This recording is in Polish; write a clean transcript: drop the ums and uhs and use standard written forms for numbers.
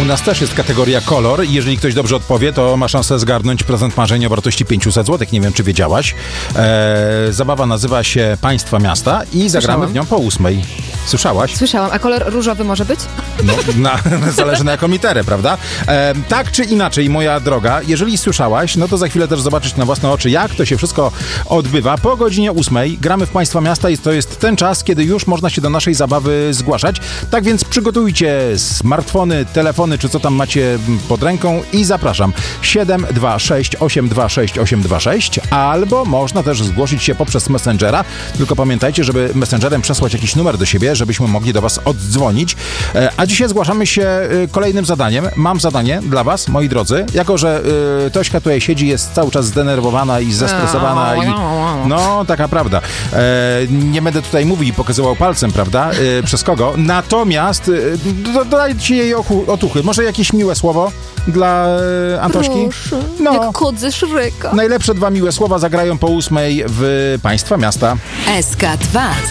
U nas też jest kategoria kolor i jeżeli ktoś dobrze odpowie, to ma szansę zgarnąć prezent marzenia o wartości 500 zł. Nie wiem, czy wiedziałaś. Zabawa nazywa się Państwa Miasta i zagramy w nią po 8. Słyszałaś? Słyszałam. A kolor różowy może być? No, zależy na jaką literę, prawda? Tak czy inaczej, moja droga, jeżeli słyszałaś, no to za chwilę też zobaczyć na własne oczy, jak to się wszystko odbywa. Po godzinie 8 gramy w Państwa Miasta i to jest ten czas, kiedy już można się do naszej zabawy zgłaszać. Tak więc przygotujcie smartfony, telefony, czy co tam macie pod ręką i zapraszam. 726 826 826 albo można też zgłosić się poprzez Messengera, tylko pamiętajcie, żeby Messengerem przesłać jakiś numer do siebie, żebyśmy mogli do was oddzwonić. A dzisiaj zgłaszamy się kolejnym zadaniem. Mam zadanie dla was, moi drodzy. Jako że Tośka tutaj siedzi, jest cały czas zdenerwowana i zestresowana i no, taka prawda. Nie będę tutaj mówił i pokazywał palcem, prawda? Przez kogo. Natomiast dodajcie jej otuchy. Może jakieś miłe słowo dla Antośki? Proszę, no. jak kot ze Szreka. Najlepsze 2 miłe słowa zagrają po 8 w Państwa Miasta. SK2